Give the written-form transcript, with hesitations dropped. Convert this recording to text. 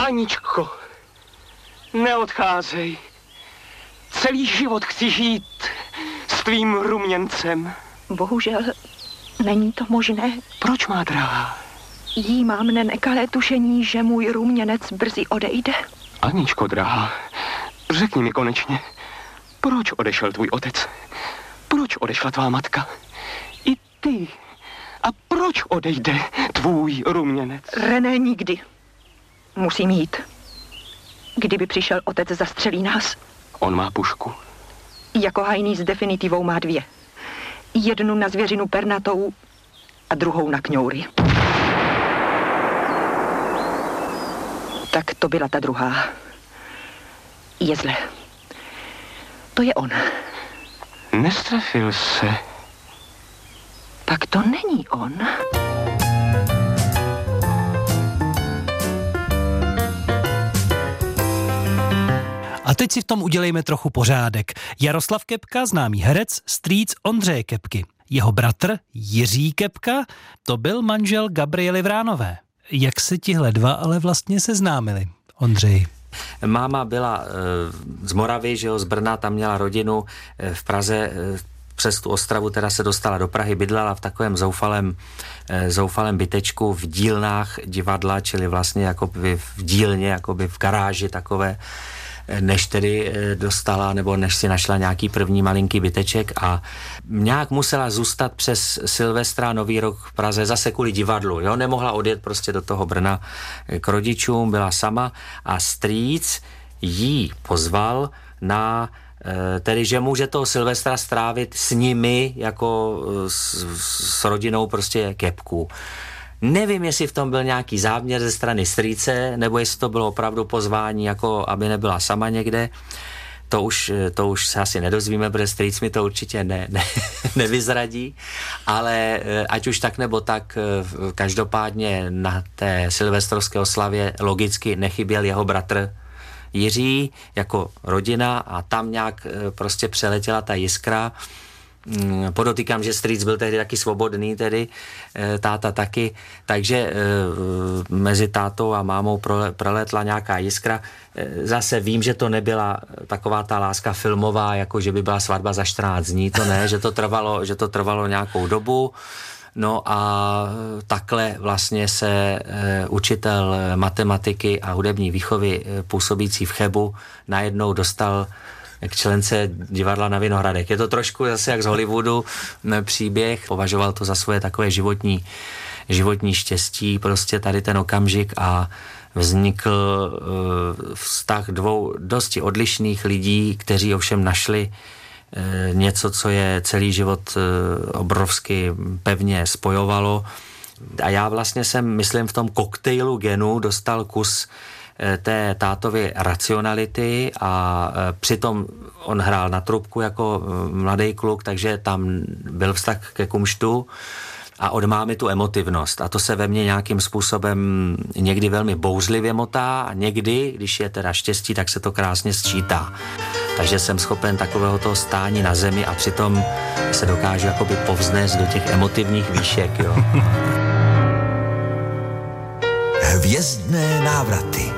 Aničko, neodcházej. Celý život chci žít s tvým ruměncem. Bohužel není to možné. Proč, má drahá? Jí mám nekalé tušení, že můj ruměnec brzy odejde. Aničko, drahá, řekni mi konečně, proč odešel tvůj otec? Proč odešla tvá matka? I ty. A proč odejde tvůj ruměnec? René nikdy. Musím jít. Kdyby přišel otec, zastřelí nás. On má pušku. Jako hajný s definitivou má 2. Jednu na zvěřinu pernatou a druhou na kňoury. Tak to byla ta druhá. Jezle. To je on. Nestrefil se. Tak to není on. A teď si v tom udělejme trochu pořádek. Jaroslav Kepka, známý herec, strýc Ondřeje Kepky. Jeho bratr Jiří Kepka, to byl manžel Gabriely Vránové. Jak se tihle dva ale vlastně seznámili, Ondřej? Máma byla z Moravy, že jo, z Brna, tam měla rodinu v Praze, přes tu Ostravu teda se dostala do Prahy, bydlela v takovém zoufalém bytečku v dílnách divadla, čili vlastně jakoby v dílně, jakoby v garáži takové, než tedy dostala, nebo než si našla nějaký první malinký byteček a nějak musela zůstat přes Silvestra Nový rok v Praze zase kvůli divadlu, jo, nemohla odjet prostě do toho Brna k rodičům, byla sama a strýc jí pozval na tedy, že může toho Silvestra strávit s nimi, jako s rodinou prostě Kepků. Nevím, jestli v tom byl nějaký záměr ze strany strýce, nebo jestli to bylo opravdu pozvání, jako aby nebyla sama někde. To už se asi nedozvíme, protože strýc mi to určitě nevyzradí, ale ať už tak nebo tak, každopádně na té silvestrovské oslavě logicky nechyběl jeho bratr Jiří jako rodina a tam nějak prostě přeletěla ta jiskra. Podotýkám, že strýc byl tehdy taky svobodný, tedy táta taky, takže mezi tátou a mámou proletla nějaká jiskra. Zase vím, že to nebyla taková ta láska filmová, jako že by byla svatba za 14 dní, to ne, že to trvalo nějakou dobu. No a takhle vlastně se učitel matematiky a hudební výchovy působící v Chebu najednou dostal k člence divadla na Vinohradech. Je to trošku zase jak z Hollywoodu příběh, považoval to za svoje takové životní štěstí, prostě tady ten okamžik a vznikl vztah 2 dosti odlišných lidí, kteří ovšem našli něco, co je celý život obrovsky pevně spojovalo. A já vlastně jsem, myslím, v tom koktejlu genů dostal kus té tátovy racionality a přitom on hrál na trubku jako mladý kluk, takže tam byl vztah ke kumštu a od mámy tu emotivnost. A to se ve mně nějakým způsobem někdy velmi bouřlivě motá a někdy, když je teda štěstí, tak se to krásně sčítá. Takže jsem schopen takového toho stání na zemi a přitom se dokážu jakoby povznést do těch emotivních výšek, jo. Hvězdné návraty.